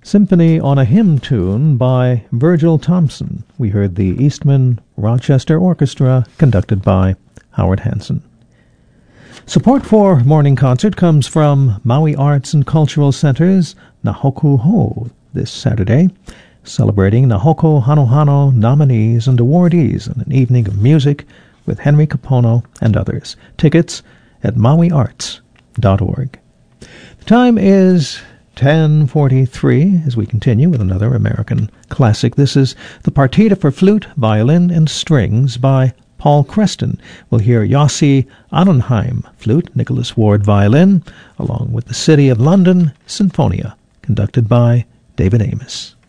Symphony on a Hymn Tune by Virgil Thompson. We heard the Eastman Rochester Orchestra, conducted by Howard Hanson. Support for Morning Concert comes from Maui Arts and Cultural Center's Nahoku Ho this Saturday, celebrating Nahoko Hanohano nominees and awardees in an evening of music with Henry Capono and others. Tickets at mauiarts.org. The time is 10:43 as we continue with another American classic. This is the Partita for Flute, Violin, and Strings by Paul Creston. We'll hear Yossi Adonheim, flute, Nicholas Ward, violin, along with the City of London Sinfonia, conducted by David Amos.